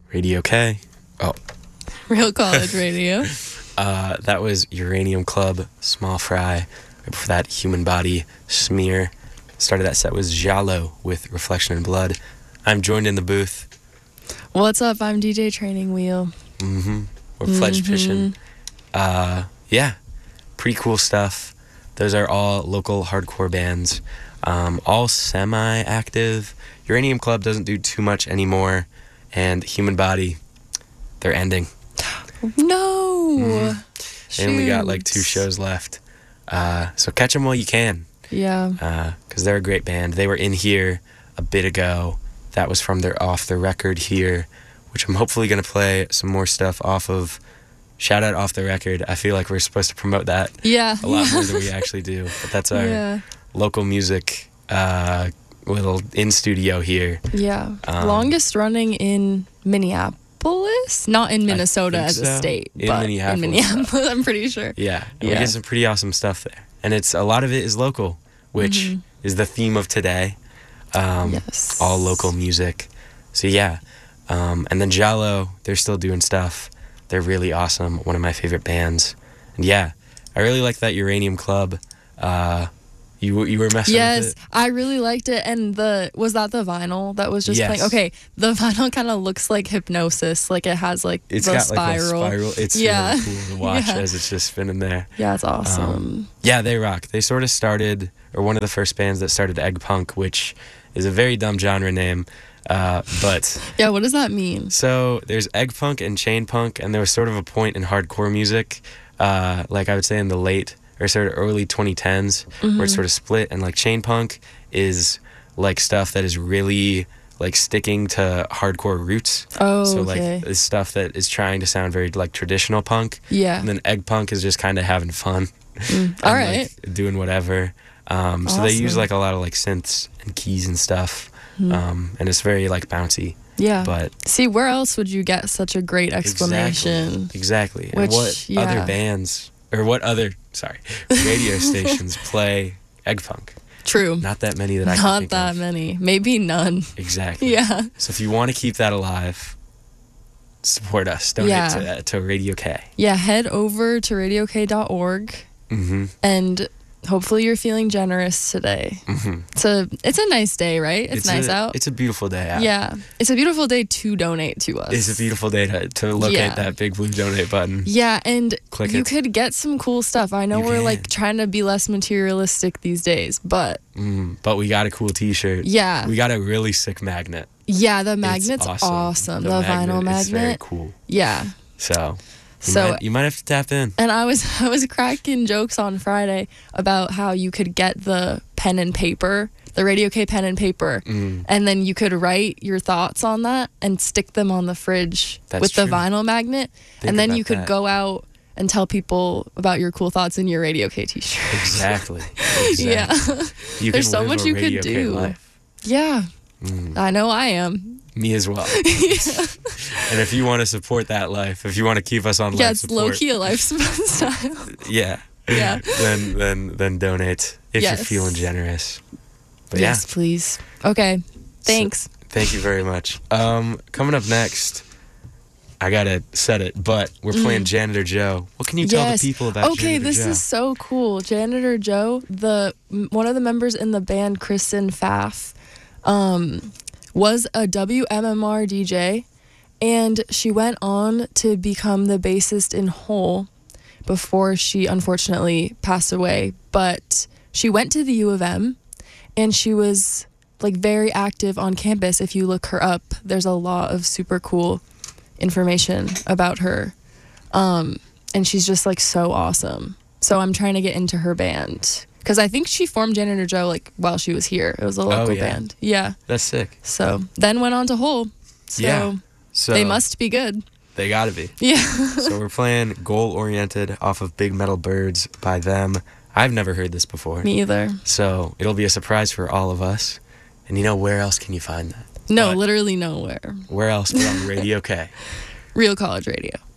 Radio K. Oh. Real College Radio. That was Uranium Club, Small Fry. Right before that, Human Body, Smear. Started that set was Jalo with Reflection in Blood. I'm joined in the booth. What's up? I'm DJ Training Wheel. Or Pledge Pishin. Yeah, pretty cool stuff. Those are all local hardcore bands. All semi-active. Uranium Club doesn't do too much anymore. And Human Body, they're ending. No. They only got like 2 shows left. So catch them while you can. Yeah. Because they're a great band. They were in here a bit ago. That was from their Off the Record here, which I'm hopefully going to play some more stuff off of. Shout out Off the Record. I feel like we're supposed to promote that a lot more than we actually do. But that's our local music little in-studio here. Yeah. Longest running in Minneapolis? Not in Minnesota as a state, but in Minneapolis, I'm pretty sure. Yeah. We get some pretty awesome stuff there. And it's a lot of it is local, which is the theme of today. Yes. All local music. So yeah. And then Jalo, they're still doing stuff. They're really awesome. One of my favorite bands. And yeah, I really like that Uranium Club. You were messing with it? Yes, I really liked it. And was that the vinyl that was just playing? Okay, the vinyl kind of looks like Hypnosis. Like it has like it's the got spiral. Like a spiral. It's really cool to watch as it's just spinning there. Yeah, it's awesome. Yeah, they rock. They sort of started, or one of the first bands that started Egg Punk, which is a very dumb genre name. But yeah, what does that mean? So there's Egg Punk and Chain Punk, and there was sort of a point in hardcore music, like I would say in the late or sort of early 2010s, where it's sort of split, and like Chain Punk is like stuff that is really like sticking to hardcore roots. Oh, so okay. like it's stuff that is trying to sound very like traditional punk. Yeah. And then Egg Punk is just kind of having fun. All right. Like, doing whatever. So they use like a lot of like synths and keys and stuff. And it's very like bouncy. Yeah. But see, where else would you get such a great explanation? Exactly. And what other bands or what other radio stations play Egg Punk? True. Not that many that I can think of. Not that many. Maybe none. Exactly. Yeah. So if you want to keep that alive, support us. Donate to Radio K. Yeah, head over to radiok.org and hopefully you're feeling generous today. It's a nice day, right? It's nice out. It's a beautiful day out. Yeah. It's a beautiful day to donate to us. It's a beautiful day to locate that big blue donate button. Yeah, and you Click could get some cool stuff. I know we're like trying to be less materialistic these days, but we got a cool t-shirt. Yeah. We got a really sick magnet. Yeah, the magnet's awesome. The vinyl magnet. It's very cool. Yeah. So you might have to tap in. And I was cracking jokes on Friday about how you could get the pen and paper, the Radio K pen and paper, and then you could write your thoughts on that and stick them on the fridge with the vinyl magnet. And then you could go out and tell people about your cool thoughts in your Radio K t-shirt. Exactly. Yeah. There's so much you could do. Life. Yeah. I know I am. Me as well. And if you want to support that life, if you want to keep us on life support. Yeah, it's low-key a lifestyle. Yeah. Then donate if you're feeling generous. But yes, please. Okay. Thanks. So, thank you very much. Coming up next, I gotta set it, but we're playing Janitor Joe. What can you tell the people about Janitor Joe? Okay, this is so cool. Janitor Joe, one of the members in the band, Kristen Pfaff, was a WMMR DJ, and she went on to become the bassist in Hole before she unfortunately passed away. But she went to the U of M, and she was like very active on campus. If you look her up, there's a lot of super cool information about her. And she's just like so awesome. So I'm trying to get into her band. Because I think she formed Janitor Joe like while she was here. It was a local band. Yeah. That's sick. So then went on to Hole. So they must be good. They gotta be. Yeah. So we're playing Goal Oriented off of Big Metal Birds by them. I've never heard this before. Me either. So it'll be a surprise for all of us. And where else can you find that? No, literally nowhere. Where else but on Radio K? Real College Radio.